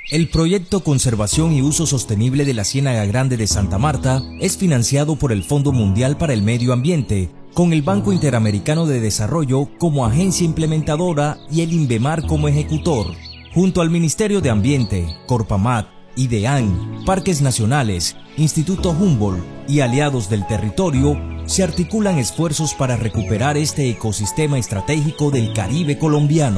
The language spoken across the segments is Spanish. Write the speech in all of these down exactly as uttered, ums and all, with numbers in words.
El proyecto Conservación y Uso Sostenible de la Ciénaga Grande de Santa Marta es financiado por el Fondo Mundial para el Medio Ambiente, con el Banco Interamericano de Desarrollo como agencia implementadora y el INVEMAR como ejecutor. Junto al Ministerio de Ambiente, Corpamat, IDEAN, Parques Nacionales, Instituto Humboldt y aliados del territorio, se articulan esfuerzos para recuperar este ecosistema estratégico del Caribe colombiano.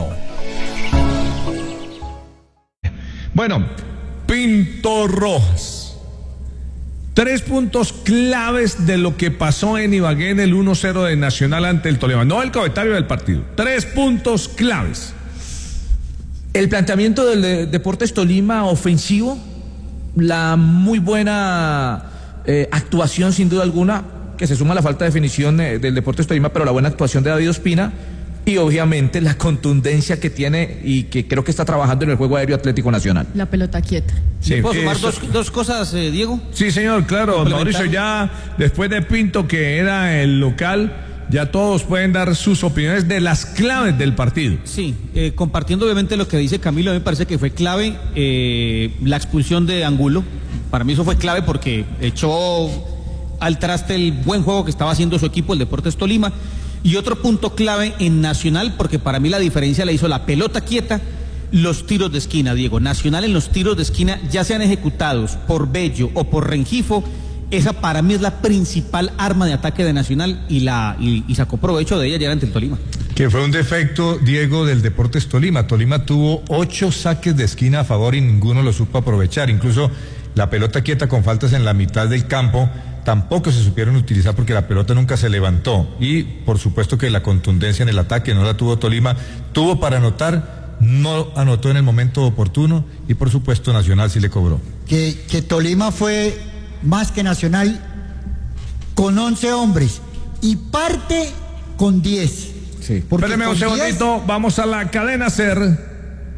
Bueno, Pinto Rojas. Tres puntos claves de lo que pasó en Ibagué en el uno cero de Nacional ante el Tolima. No el comentario del partido. Tres puntos claves. El planteamiento del de Deportes Tolima ofensivo, la muy buena eh, actuación sin duda alguna, que se suma a la falta de definición eh, del Deportes Tolima, pero la buena actuación de David Ospina. Y obviamente la contundencia que tiene y que creo que está trabajando en el juego aéreo Atlético Nacional. La pelota quieta. Sí, ¿puedo sumar eso... dos, dos cosas, eh, Diego? Sí, señor, claro. Mauricio, ya después de Pinto, que era el local, ya todos pueden dar sus opiniones de las claves del partido. Sí, eh, compartiendo obviamente lo que dice Camilo, me parece que fue clave eh, la expulsión de Angulo. Para mí eso fue clave porque echó al traste el buen juego que estaba haciendo su equipo, el Deportes Tolima. Y otro punto clave en Nacional, porque para mí la diferencia la hizo la pelota quieta, los tiros de esquina, Diego. Nacional en los tiros de esquina, ya sean ejecutados por Bello o por Rengifo, esa para mí es la principal arma de ataque de Nacional y la y, y sacó provecho de ella ya ante el Tolima. Que fue un defecto, Diego, del Deportes Tolima. Tolima tuvo ocho saques de esquina a favor y ninguno lo supo aprovechar. Incluso la pelota quieta con faltas en la mitad del campo tampoco se supieron utilizar porque la pelota nunca se levantó. Y por supuesto que la contundencia en el ataque no la tuvo Tolima. Tuvo para anotar, no anotó en el momento oportuno y por supuesto Nacional sí le cobró. Que, que Tolima fue más que Nacional con once hombres y parte con diez. Sí. Espérame un segundito, diez... vamos a la cadena SER.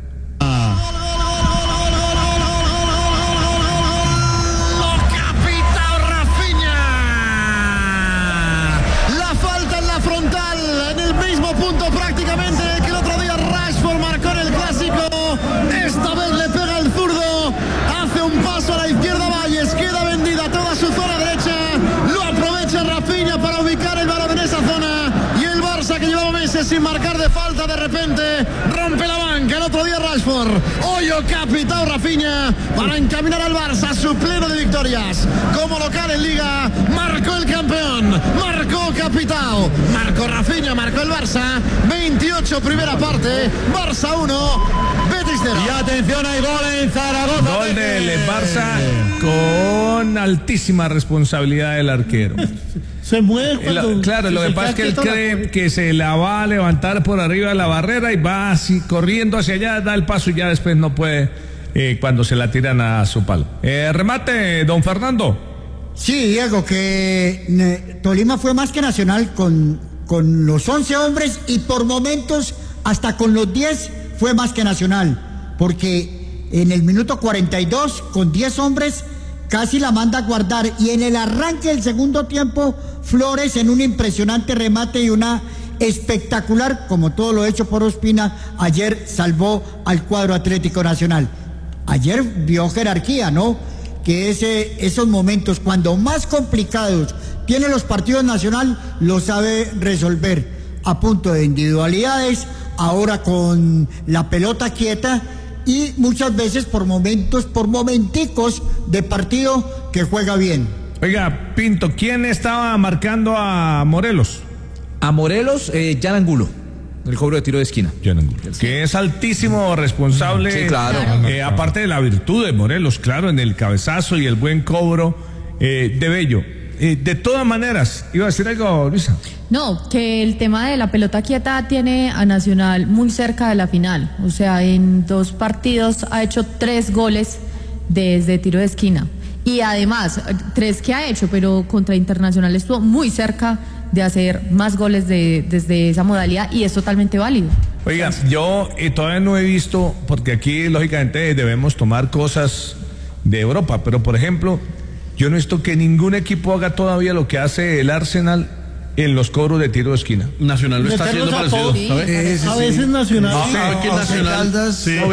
Prácticamente que el otro día Rashford marcó en el clásico, esta vez le pega el zurdo, hace un paso a la izquierda Valles, queda vendida toda su zona derecha, lo aprovecha Rafinha para ubicar el balón en esa zona y el Barça, que llevaba meses sin marcar de falta, de repente rompe la banca. El otro día Rashford, hoy capitao Rafinha para encaminar al Barça a su pleno de victorias como local en Liga. Marcó el campeón, marcó capitao, marcó Rafinha, marcó el Barça. veintiocho primera parte, Barça uno, Betis cero. Y atención, hay gol en Zaragoza. Gol del Barça con altísima responsabilidad del arquero. Se mueve cuando... Lo, claro, lo que pasa es que él cree que se la va a levantar por arriba de la barrera y va así corriendo hacia allá, da el paso y ya después no puede eh, cuando se la tiran a su palo. Eh, remate, don Fernando. Sí, Diego, que ne, Tolima fue más que Nacional con, con los once hombres y por momentos hasta con los diez fue más que Nacional, porque en el minuto cuarenta y dos con diez hombres casi la manda a guardar y en el arranque del segundo tiempo Flores en un impresionante remate y una espectacular, como todo lo hecho por Ospina, ayer salvó al cuadro Atlético Nacional. Ayer vio jerarquía, ¿no? Que ese, esos momentos cuando más complicados tienen los partidos Nacional lo sabe resolver a punto de individualidades, ahora con la pelota quieta y muchas veces por momentos, por momenticos de partido que juega bien. Oiga, Pinto, ¿quién estaba marcando a Morelos? A Morelos, eh, Jan Angulo, el cobro de tiro de esquina. Jan Angulo, que es altísimo responsable. Sí, claro. Eh, aparte de la virtud de Morelos, claro, en el cabezazo y el buen cobro eh, de Bello. Eh, de todas maneras, ¿iba a decir algo, Luisa? No, que el tema de la pelota quieta tiene a Nacional muy cerca de la final. O sea, en dos partidos ha hecho tres goles desde tiro de esquina. Y además, tres que ha hecho, pero contra Internacional estuvo muy cerca de hacer más goles de, desde esa modalidad y es totalmente válido. Oiga, yo eh, todavía no he visto, porque aquí lógicamente debemos tomar cosas de Europa, pero por ejemplo, yo no he visto que ningún equipo haga todavía lo que hace el Arsenal en los cobros de tiro de esquina. Nacional lo está haciendo parecido, ¿sabes? Sí, a veces Nacional. No, no, no, Nacional